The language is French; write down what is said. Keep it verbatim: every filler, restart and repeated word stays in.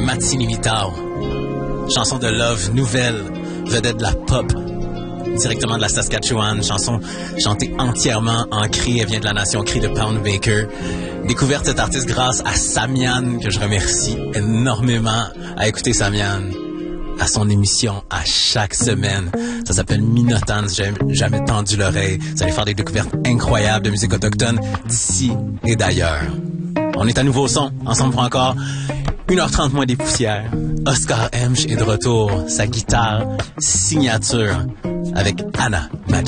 Matsini Mitao. Chanson de love nouvelle, vedette de la pop, directement de la Saskatchewan. Chanson chantée entièrement en cri. Elle vient de la nation cri de Pound Baker. Découverte cette artiste grâce à Samian, que je remercie énormément. À écouter Samian à son émission à chaque semaine. Ça s'appelle Minotans. J'ai jamais tendu l'oreille. Vous allez faire des découvertes incroyables de musique autochtone d'ici et d'ailleurs. On est à nouveau au son, ensemble pour encore une heure trente moins des poussières. Oscar Hemsch est de retour, sa guitare signature avec Anna Magic.